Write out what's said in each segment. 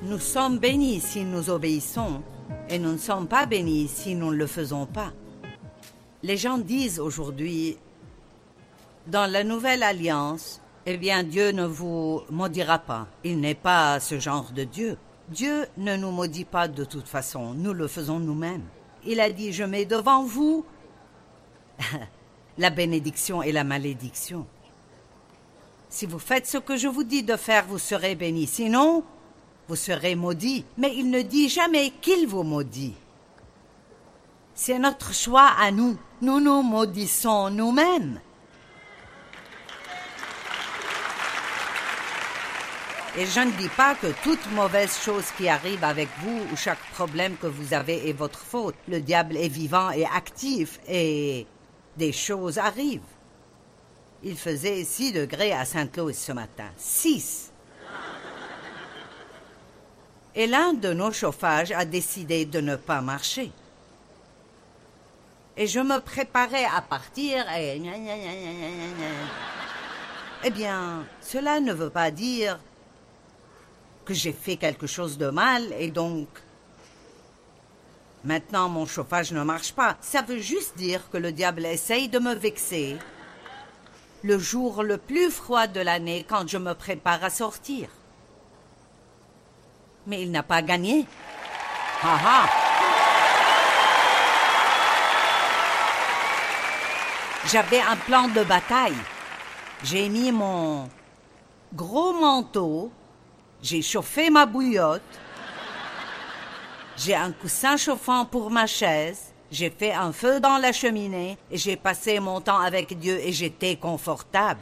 Nous sommes bénis si nous obéissons, et nous ne sommes pas bénis si nous ne le faisons pas. Les gens disent aujourd'hui, dans la nouvelle alliance, eh bien Dieu ne vous maudira pas. Il n'est pas ce genre de Dieu. Dieu ne nous maudit pas de toute façon, nous le faisons nous-mêmes. Il a dit, je mets devant vous la bénédiction et la malédiction. Si vous faites ce que je vous dis de faire, vous serez bénis. Sinon, vous serez maudits. Mais il ne dit jamais qu'il vous maudit. C'est notre choix à nous. Nous nous maudissons nous-mêmes. Et je ne dis pas que toute mauvaise chose qui arrive avec vous ou chaque problème que vous avez est votre faute. Le diable est vivant et actif et des choses arrivent. Il faisait 6 degrés à Saint-Louis ce matin. 6. Et l'un de nos chauffages a décidé de ne pas marcher. Et je me préparais à partir et... Eh bien, cela ne veut pas dire que j'ai fait quelque chose de mal et donc... Maintenant, mon chauffage ne marche pas. Ça veut juste dire que le diable essaye de me vexer le jour le plus froid de l'année quand je me prépare à sortir. Mais il n'a pas gagné. Ah ah! J'avais un plan de bataille. J'ai mis mon gros manteau, j'ai chauffé ma bouillotte, j'ai un coussin chauffant pour ma chaise, j'ai fait un feu dans la cheminée et j'ai passé mon temps avec Dieu et j'étais confortable.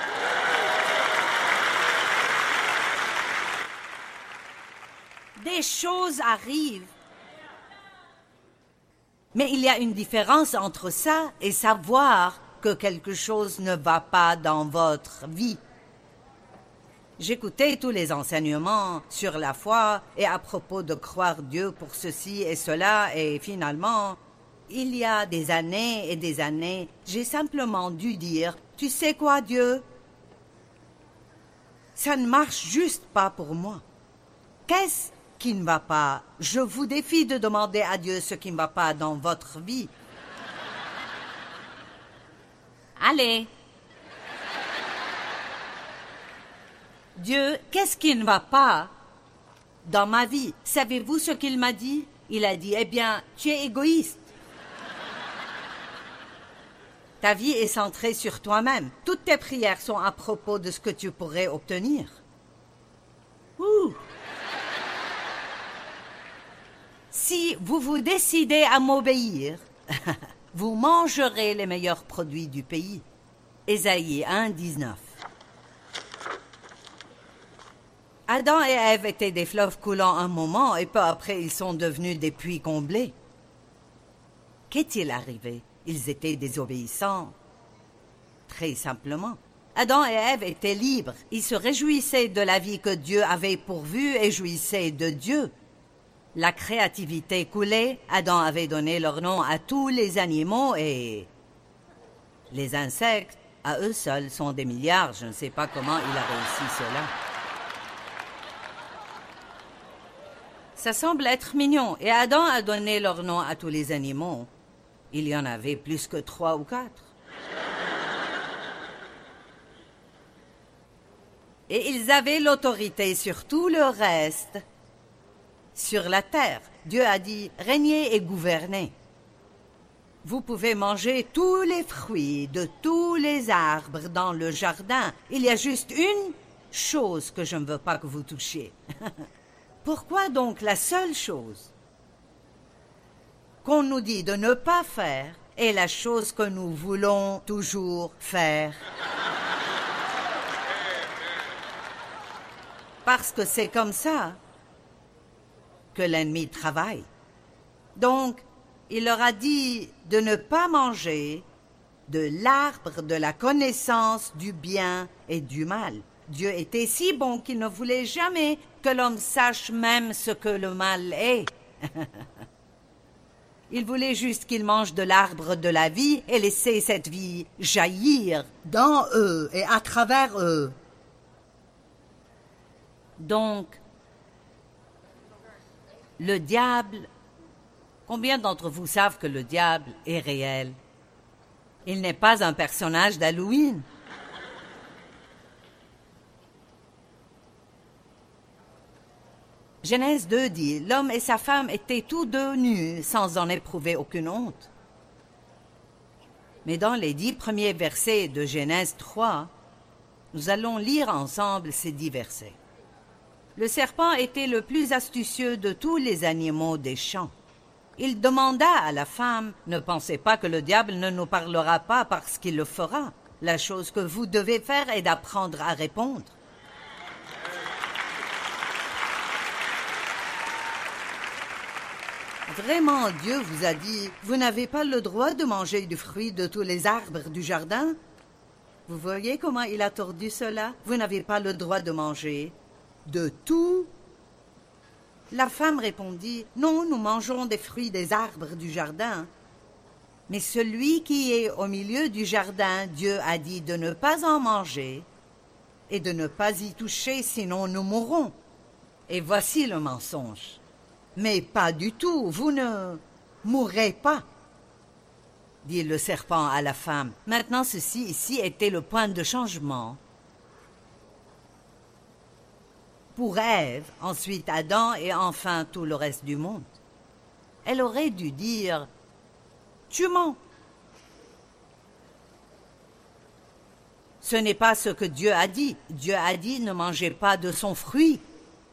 Des choses arrivent. Mais il y a une différence entre ça et savoir que quelque chose ne va pas dans votre vie. J'écoutais tous les enseignements sur la foi et à propos de croire Dieu pour ceci et cela et finalement, il y a des années et des années, j'ai simplement dû dire, tu sais quoi Dieu? Ça ne marche juste pas pour moi. Qu'est-ce qui ne va pas? Je vous défie de demander à Dieu ce qui ne va pas dans votre vie. Allez. Dieu, qu'est-ce qui ne va pas dans ma vie? Savez-vous ce qu'il m'a dit? Il a dit, eh bien, tu es égoïste. Ta vie est centrée sur toi-même. Toutes tes prières sont à propos de ce que tu pourrais obtenir. Ouh! Si vous vous décidez à m'obéir, vous mangerez les meilleurs produits du pays. Ésaïe 1, 19. Adam et Ève étaient des fleuves coulants un moment et peu après ils sont devenus des puits comblés. Qu'est-il arrivé? Ils étaient désobéissants. Très simplement. Adam et Ève étaient libres. Ils se réjouissaient de la vie que Dieu avait pourvue et jouissaient de Dieu. La créativité coulait. Adam avait donné leur nom à tous les animaux et les insectes, à eux seuls, sont des milliards. Je ne sais pas comment il a réussi cela. Ça semble être mignon. Et Adam a donné leur nom à tous les animaux. Il y en avait plus que 3 ou 4. Et ils avaient l'autorité sur tout le reste, sur la terre. Dieu a dit, régnez et gouvernez. Vous pouvez manger tous les fruits de tous les arbres dans le jardin. Il y a juste une chose que je ne veux pas que vous touchiez. Pourquoi donc la seule chose qu'on nous dit de ne pas faire est la chose que nous voulons toujours faire? Parce que c'est comme ça que l'ennemi travaille. Donc, il leur a dit de ne pas manger de l'arbre de la connaissance du bien et du mal. Dieu était si bon qu'il ne voulait jamais que l'homme sache même ce que le mal est. Il voulait juste qu'ils mangent de l'arbre de la vie et laisser cette vie jaillir dans eux et à travers eux. Donc, Le diable... Combien d'entre vous savent que le diable est réel? Il n'est pas un personnage d'Halloween. Genèse 2 dit, l'homme et sa femme étaient tous deux nus sans en éprouver aucune honte. Mais dans les 10 premiers versets de Genèse 3, nous allons lire ensemble ces 10 versets. Le serpent était le plus astucieux de tous les animaux des champs. Il demanda à la femme, « Ne pensez pas que le diable ne nous parlera pas parce qu'il le fera. La chose que vous devez faire est d'apprendre à répondre. » Vraiment, Dieu vous a dit, « Vous n'avez pas le droit de manger du fruit de tous les arbres du jardin. » Vous voyez comment il a tordu cela? Vous n'avez pas le droit de manger de tout. La femme répondit, « Non, nous mangerons des fruits des arbres du jardin. » Mais celui qui est au milieu du jardin, Dieu a dit de ne pas en manger et de ne pas y toucher, sinon nous mourrons. Et voici le mensonge. Mais pas du tout, vous ne mourrez pas, dit le serpent à la femme. Maintenant, ceci ici était le point de changement. Pour Ève, ensuite Adam et enfin tout le reste du monde. Elle aurait dû dire « Tu mens ». Ce n'est pas ce que Dieu a dit. Dieu a dit « Ne mangez pas de son fruit ».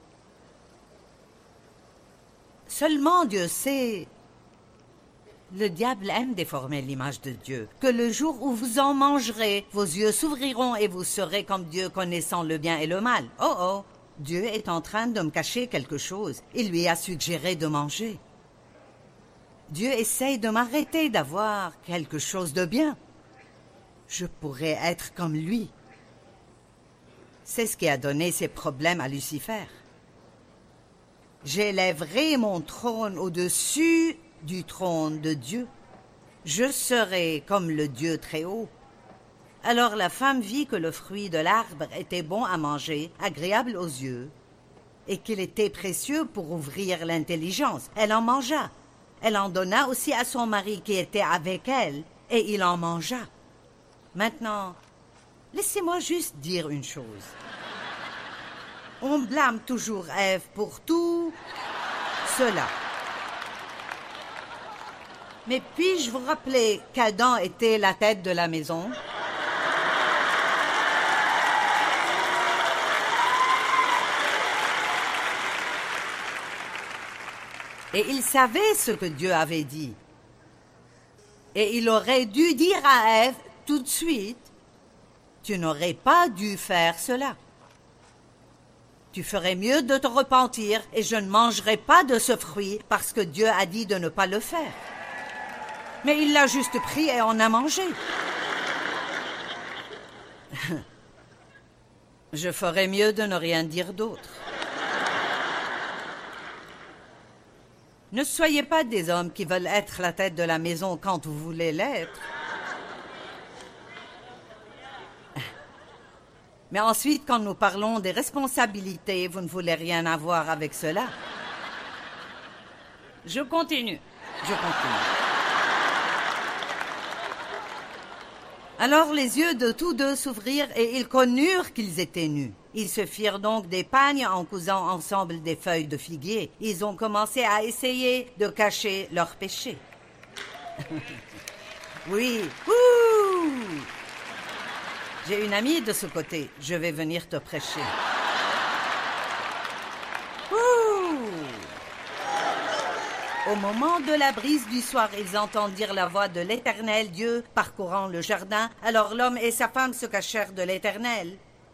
Seulement Dieu sait. Le diable aime déformer l'image de Dieu. Que le jour où vous en mangerez, vos yeux s'ouvriront et vous serez comme Dieu connaissant le bien et le mal. Oh oh, Dieu est en train de me cacher quelque chose. Il lui a suggéré de manger. Dieu essaye de m'arrêter d'avoir quelque chose de bien. Je pourrais être comme lui. C'est ce qui a donné ses problèmes à Lucifer. J'élèverai mon trône au-dessus du trône de Dieu. Je serai comme le Dieu très haut. Alors la femme vit que le fruit de l'arbre était bon à manger, agréable aux yeux, et qu'il était précieux pour ouvrir l'intelligence. Elle en mangea. Elle en donna aussi à son mari qui était avec elle, et il en mangea. Maintenant, laissez-moi juste dire une chose. On blâme toujours Ève pour tout cela. Mais puis-je vous rappeler qu'Adam était la tête de la maison? Et il savait ce que Dieu avait dit. Et il aurait dû dire à Ève tout de suite, « Tu n'aurais pas dû faire cela. Tu ferais mieux de te repentir et je ne mangerai pas de ce fruit parce que Dieu a dit de ne pas le faire. » Mais il l'a juste pris et en a mangé. Je ferais mieux de ne rien dire d'autre. Ne soyez pas des hommes qui veulent être la tête de la maison quand vous voulez l'être. Mais ensuite, quand nous parlons des responsabilités, vous ne voulez rien avoir avec cela. Je continue. Alors les yeux de tous deux s'ouvrirent et ils connurent qu'ils étaient nus. Ils se firent donc des pagnes en cousant ensemble des feuilles de figuier. Ils ont commencé à essayer de cacher leur péché. Oui. Ouh! J'ai une amie de ce côté. Je vais venir te prêcher. Ouh! Au moment de la brise du soir, ils entendirent la voix de l'Éternel Dieu parcourant le jardin. Alors l'homme et sa femme se cachèrent de l'Éternel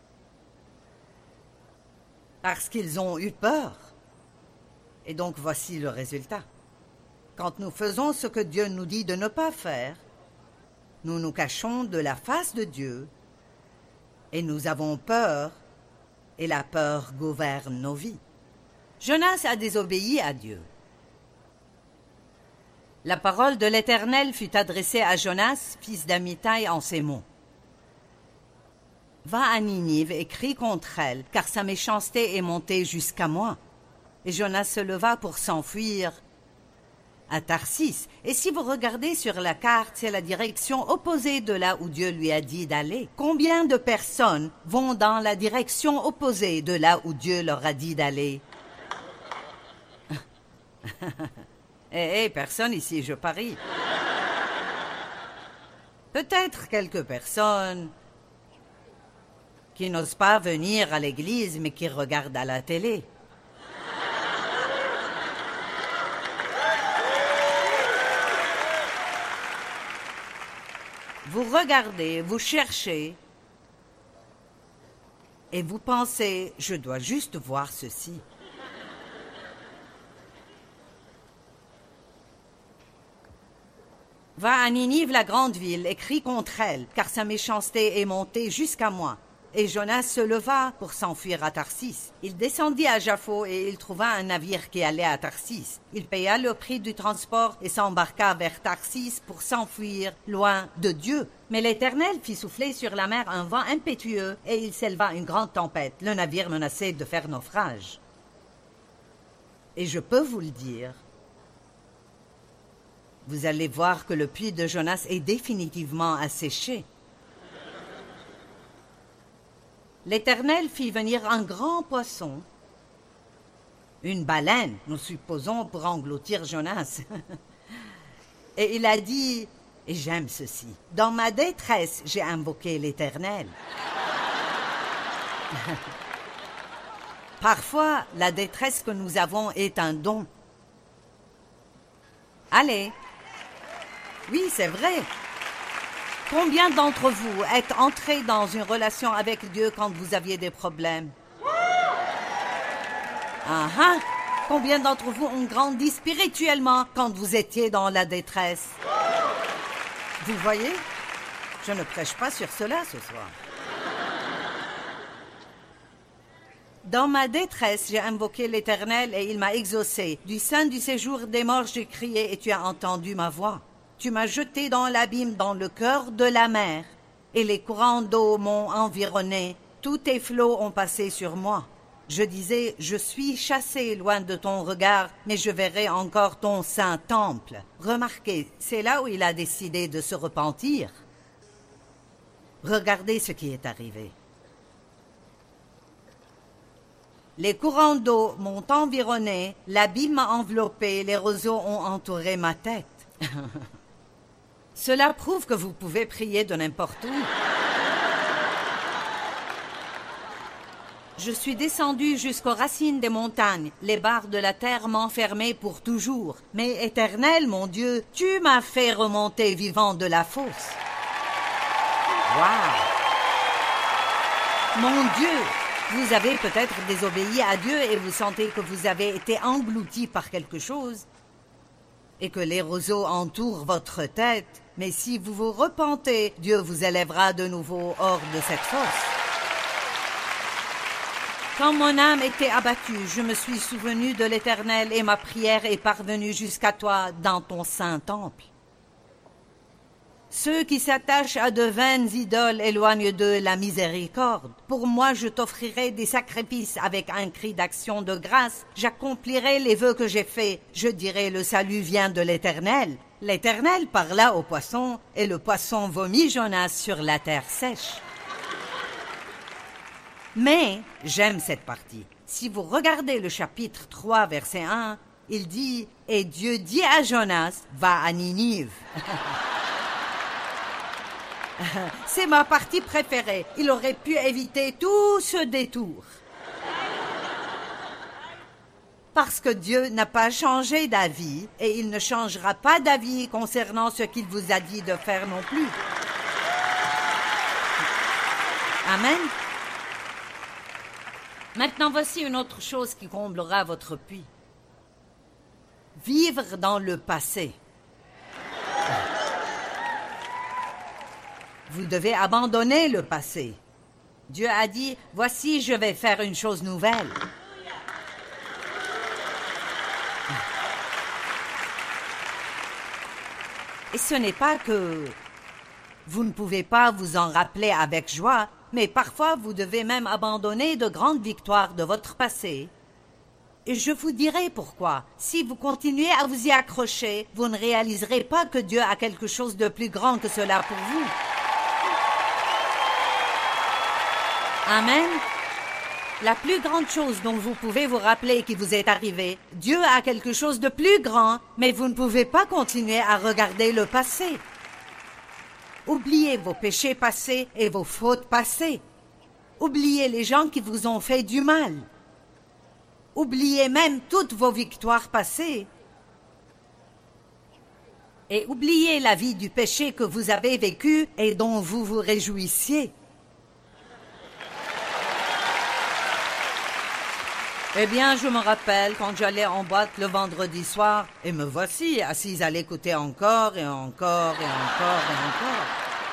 parce qu'ils ont eu peur. Et donc voici le résultat. Quand nous faisons ce que Dieu nous dit de ne pas faire, nous nous cachons de la face de Dieu et nous avons peur, et la peur gouverne nos vies. Jonas a désobéi à Dieu. La parole de l'Éternel fut adressée à Jonas, fils d'Amittai, en ces mots. Va à Ninive et crie contre elle, car sa méchanceté est montée jusqu'à moi. et Jonas se leva pour s'enfuir à Tarsis. Et si vous regardez sur la carte, c'est la direction opposée de là où Dieu lui a dit d'aller. Combien de personnes vont dans la direction opposée de là où Dieu leur a dit d'aller? Personne ici, je parie. Peut-être quelques personnes qui n'osent pas venir à l'église, mais qui regardent à la télé. Vous regardez, vous cherchez, et vous pensez, je dois juste voir ceci. Va à Ninive, la grande ville, et crie contre elle, car sa méchanceté est montée jusqu'à moi. Et Jonas se leva pour s'enfuir à Tarsis. Il descendit à Jaffo et il trouva un navire qui allait à Tarsis. Il paya le prix du transport et s'embarqua vers Tarsis pour s'enfuir loin de Dieu. Mais l'Éternel fit souffler sur la mer un vent impétueux et il s'éleva une grande tempête. Le navire menaçait de faire naufrage. Et je peux vous le dire, vous allez voir que le puits de Jonas est définitivement asséché. L'Éternel fit venir un grand poisson, une baleine, nous supposons, pour engloutir Jonas. Et il a dit, et j'aime ceci, « Dans ma détresse, j'ai invoqué l'Éternel. » Parfois, la détresse que nous avons est un don. Allez. Oui, c'est vrai. Combien d'entre vous êtes entrés dans une relation avec Dieu quand vous aviez des problèmes? Combien d'entre vous ont grandi spirituellement quand vous étiez dans la détresse? Vous voyez? Je ne prêche pas sur cela ce soir. Dans ma détresse, j'ai invoqué l'Éternel et il m'a exaucé. Du sein du séjour des morts, j'ai crié et tu as entendu ma voix. Tu m'as jeté dans l'abîme, dans le cœur de la mer, et les courants d'eau m'ont environné. Tous tes flots ont passé sur moi. Je disais, je suis chassé loin de ton regard, mais je verrai encore ton saint temple. Remarquez, c'est là où il a décidé de se repentir. Regardez ce qui est arrivé. Les courants d'eau m'ont environné, l'abîme m'a enveloppé, les roseaux ont entouré ma tête. Cela prouve que vous pouvez prier de n'importe où. Je suis descendu jusqu'aux racines des montagnes. Les barres de la terre m'enfermaient pour toujours. Mais Éternel, mon Dieu, tu m'as fait remonter vivant de la fosse. Waouh! Mon Dieu! Vous avez peut-être désobéi à Dieu et vous sentez que vous avez été englouti par quelque chose et que les roseaux entourent votre tête. Mais si vous vous repentez, Dieu vous élèvera de nouveau hors de cette fosse. Quand mon âme était abattue, je me suis souvenu de l'Éternel et ma prière est parvenue jusqu'à toi dans ton saint temple. Ceux qui s'attachent à de vaines idoles éloignent d'eux la miséricorde. Pour moi, je t'offrirai des sacrifices avec un cri d'action de grâce. J'accomplirai les vœux que j'ai faits. Je dirai, le salut vient de l'Éternel. L'Éternel parla au poisson, et le poisson vomit Jonas sur la terre sèche. Mais, j'aime cette partie. Si vous regardez le chapitre 3, verset 1, il dit, « Et Dieu dit à Jonas, va à Ninive. » C'est ma partie préférée. Il aurait pu éviter tout ce détour. Parce que Dieu n'a pas changé d'avis et il ne changera pas d'avis concernant ce qu'il vous a dit de faire non plus. Amen. Maintenant, voici une autre chose qui comblera votre puits. Vivre dans le passé. Vous devez abandonner le passé. Dieu a dit, voici, je vais faire une chose nouvelle. Et ce n'est pas que vous ne pouvez pas vous en rappeler avec joie, mais parfois vous devez même abandonner de grandes victoires de votre passé Et je vous dirai pourquoi. Si vous continuez à vous y accrocher, vous ne réaliserez pas que Dieu a quelque chose de plus grand que cela pour vous. Amen. La plus grande chose dont vous pouvez vous rappeler qui vous est arrivée, Dieu a quelque chose de plus grand, mais vous ne pouvez pas continuer à regarder le passé. Oubliez vos péchés passés et vos fautes passées. Oubliez les gens qui vous ont fait du mal. Oubliez même toutes vos victoires passées. Et oubliez la vie du péché que vous avez vécue et dont vous vous réjouissiez. Eh bien, je me rappelle quand j'allais en boîte le vendredi soir, et me voici assise à l'écouter encore et encore et encore et encore.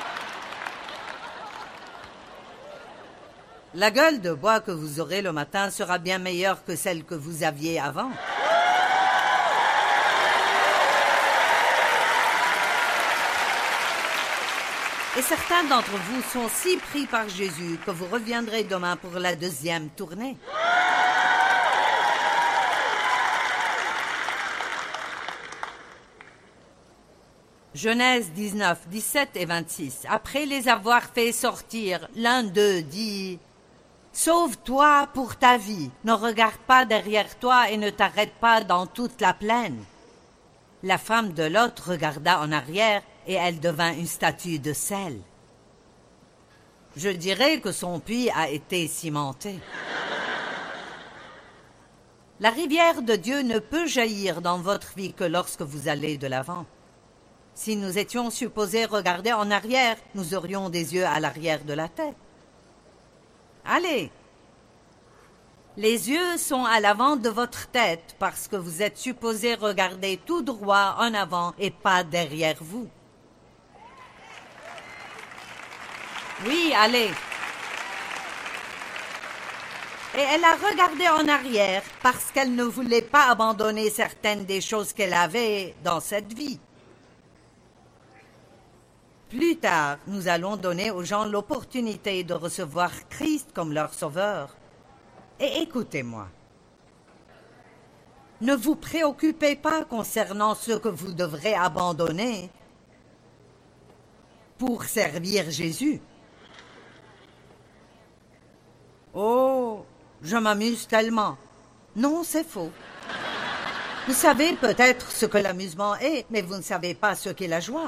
La gueule de bois que vous aurez le matin sera bien meilleure que celle que vous aviez avant. Et certains d'entre vous sont si pris par Jésus que vous reviendrez demain pour la deuxième tournée. Genèse 19, 17 et 26. Après les avoir fait sortir, l'un d'eux dit « Sauve-toi pour ta vie, ne regarde pas derrière toi et ne t'arrête pas dans toute la plaine. » La femme de Lot regarda en arrière et elle devint une statue de sel. Je dirais que son puits a été cimenté. La rivière de Dieu ne peut jaillir dans votre vie que lorsque vous allez de l'avant. Si nous étions supposés regarder en arrière, nous aurions des yeux à l'arrière de la tête. Allez! Les yeux sont à l'avant de votre tête parce que vous êtes supposés regarder tout droit en avant et pas derrière vous. Oui, allez! Et elle a regardé en arrière parce qu'elle ne voulait pas abandonner certaines des choses qu'elle avait dans cette vie. Plus tard, nous allons donner aux gens l'opportunité de recevoir Christ comme leur sauveur. Et écoutez-moi. Ne vous préoccupez pas concernant ce que vous devrez abandonner pour servir Jésus. Oh, je m'amuse tellement. Non, c'est faux. Vous savez peut-être ce que l'amusement est, mais vous ne savez pas ce qu'est la joie.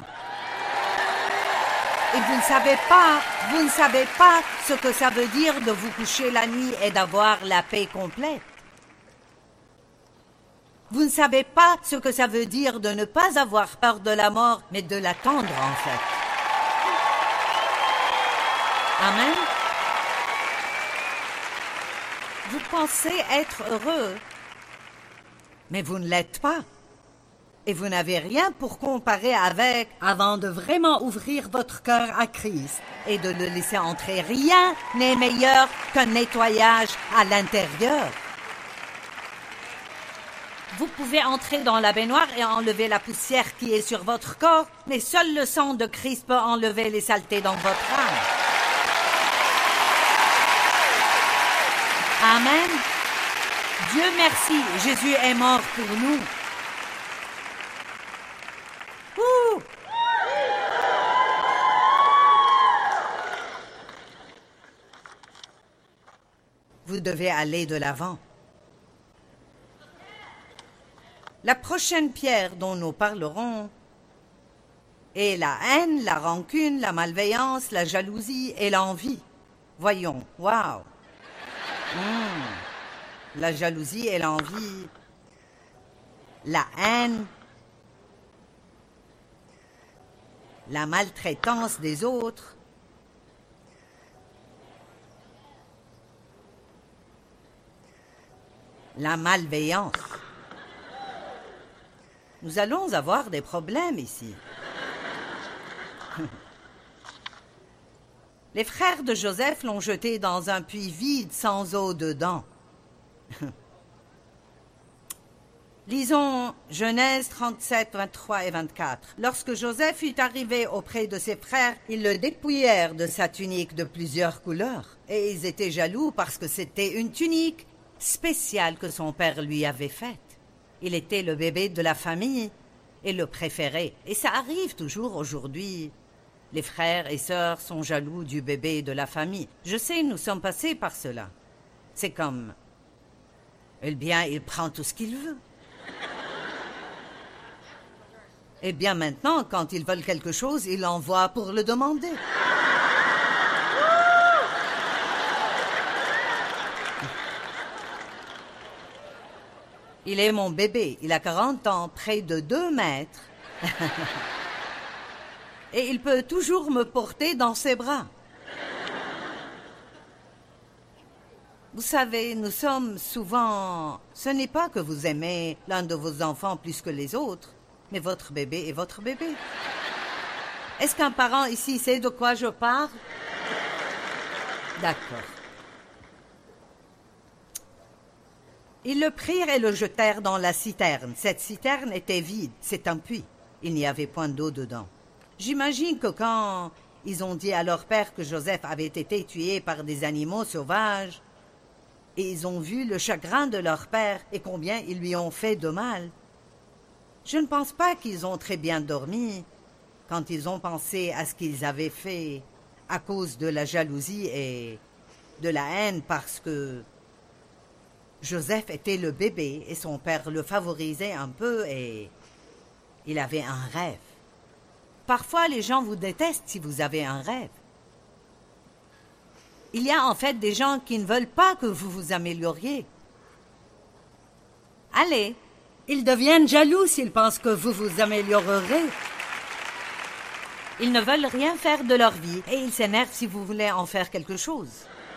Et vous ne savez pas ce que ça veut dire de vous coucher la nuit et d'avoir la paix complète. Vous ne savez pas ce que ça veut dire de ne pas avoir peur de la mort, mais de l'attendre en fait. Amen. Vous pensez être heureux, mais vous ne l'êtes pas. Et vous n'avez rien pour comparer avec avant de vraiment ouvrir votre cœur à Christ et de le laisser entrer. Rien n'est meilleur qu'un nettoyage à l'intérieur. Vous pouvez entrer dans la baignoire et enlever la poussière qui est sur votre corps, mais seul le sang de Christ peut enlever les saletés dans votre âme. Amen. Dieu merci, Jésus est mort pour nous. Vous devez aller de l'avant. La prochaine pierre dont nous parlerons est la haine, la rancune, la malveillance, la jalousie et l'envie. Voyons, waouh! La jalousie et l'envie, la haine, la maltraitance des autres, la malveillance. Nous allons avoir des problèmes ici. Les frères de Joseph l'ont jeté dans un puits vide sans eau dedans. Lisons Genèse 37, 23 et 24. Lorsque Joseph fut arrivé auprès de ses frères, ils le dépouillèrent de sa tunique de plusieurs couleurs. Et ils étaient jaloux parce que c'était une tunique spéciale que son père lui avait faite. Il était le bébé de la famille et le préféré. Et ça arrive toujours aujourd'hui. Les frères et sœurs sont jaloux du bébé de la famille. Je sais, nous sommes passés par cela. C'est comme... Eh bien, il prend tout ce qu'il veut. Eh bien, maintenant, quand ils veulent quelque chose, ils l'envoient pour le demander. Il est mon bébé. Il a 40 ans, près de 2 mètres. Et il peut toujours me porter dans ses bras. Vous savez, nous sommes souvent... Ce n'est pas que vous aimez l'un de vos enfants plus que les autres, mais votre bébé est votre bébé. Est-ce qu'un parent ici sait de quoi je parle? D'accord. Ils le prirent et le jetèrent dans la citerne. Cette citerne était vide, c'est un puits. Il n'y avait point d'eau dedans. J'imagine que quand ils ont dit à leur père que Joseph avait été tué par des animaux sauvages, et ils ont vu le chagrin de leur père et combien ils lui ont fait de mal, je ne pense pas qu'ils ont très bien dormi quand ils ont pensé à ce qu'ils avaient fait à cause de la jalousie et de la haine parce que Joseph était le bébé et son père le favorisait un peu et il avait un rêve. Parfois, les gens vous détestent si vous avez un rêve. Il y a en fait des gens qui ne veulent pas que vous vous amélioriez. Allez, ils deviennent jaloux s'ils pensent que vous vous améliorerez. Ils ne veulent rien faire de leur vie et ils s'énervent si vous voulez en faire quelque chose.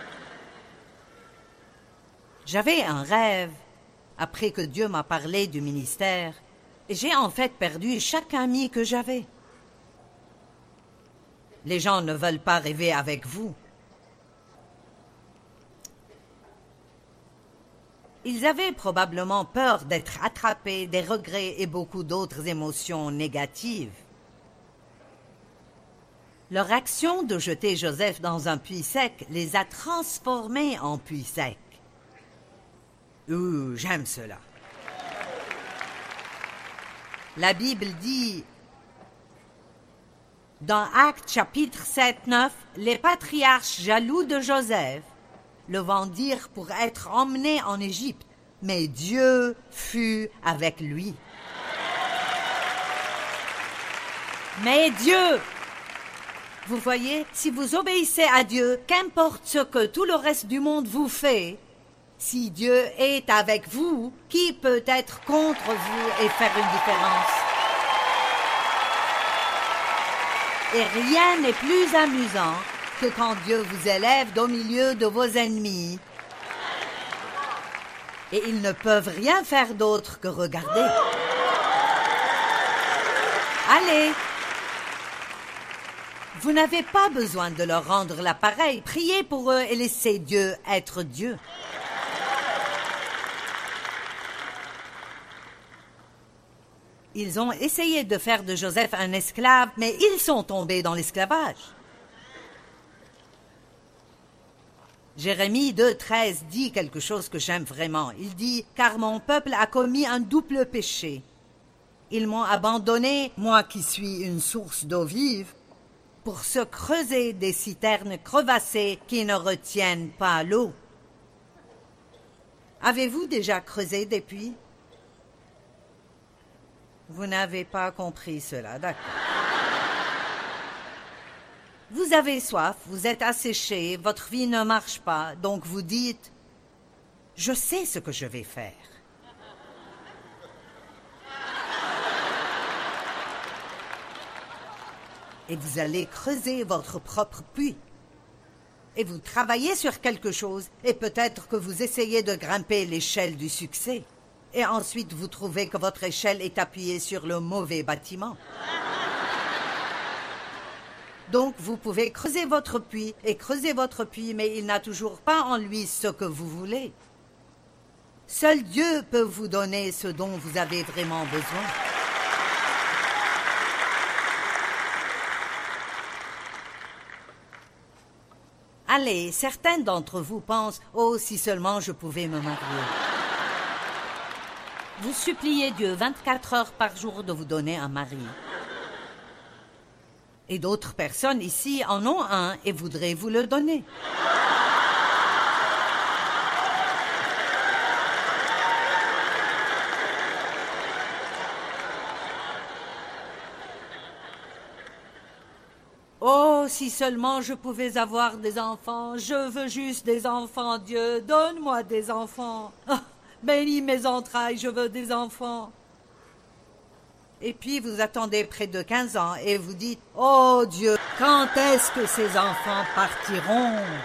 J'avais un rêve après que Dieu m'a parlé du ministère et j'ai en fait perdu chaque ami que j'avais. Les gens ne veulent pas rêver avec vous. Ils avaient probablement peur d'être attrapés, des regrets et beaucoup d'autres émotions négatives. Leur action de jeter Joseph dans un puits sec les a transformés en puits sec. J'aime cela. La Bible dit, dans Actes chapitre 7-9, les patriarches jaloux de Joseph le vendirent pour être emmené en Égypte, mais Dieu fut avec lui. Mais Dieu, vous voyez, si vous obéissez à Dieu, qu'importe ce que tout le reste du monde vous fait, si Dieu est avec vous, qui peut être contre vous et faire une différence? Et rien n'est plus amusant que quand Dieu vous élève au milieu de vos ennemis. Et ils ne peuvent rien faire d'autre que regarder. Allez! Vous n'avez pas besoin de leur rendre l'appareil. Priez pour eux et laissez Dieu être Dieu. Ils ont essayé de faire de Joseph un esclave, mais ils sont tombés dans l'esclavage. Jérémie 2,13 dit quelque chose que j'aime vraiment. Il dit « Car mon peuple a commis un double péché. Ils m'ont abandonné, moi qui suis une source d'eau vive, pour se creuser des citernes crevassées qui ne retiennent pas l'eau. » Avez-vous déjà creusé des puits? Vous n'avez pas compris cela, d'accord. Vous avez soif, vous êtes asséché, votre vie ne marche pas, donc vous dites « Je sais ce que je vais faire. » Et vous allez creuser votre propre puits. Et vous travaillez sur quelque chose, et peut-être que vous essayez de grimper l'échelle du succès. Et ensuite vous trouvez que votre échelle est appuyée sur le mauvais bâtiment. Donc vous pouvez creuser votre puits et creuser votre puits, mais il n'a toujours pas en lui ce que vous voulez. Seul Dieu peut vous donner ce dont vous avez vraiment besoin. Allez, certains d'entre vous pensent « Oh, si seulement je pouvais me marier ». Vous suppliez Dieu 24 heures par jour de vous donner un mari. Et d'autres personnes ici en ont un et voudraient vous le donner. Oh, si seulement je pouvais avoir des enfants, je veux juste des enfants, Dieu, donne-moi des enfants. Oh, bénis mes entrailles, je veux des enfants. Et puis vous attendez près de 15 ans et vous dites « Oh Dieu, quand est-ce que ces enfants partiront ?»